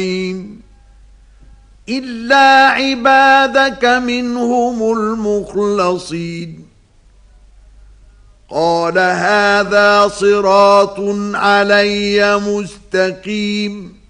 إلا عبادك منهم المخلصين قال هذا صراط علي مستقيم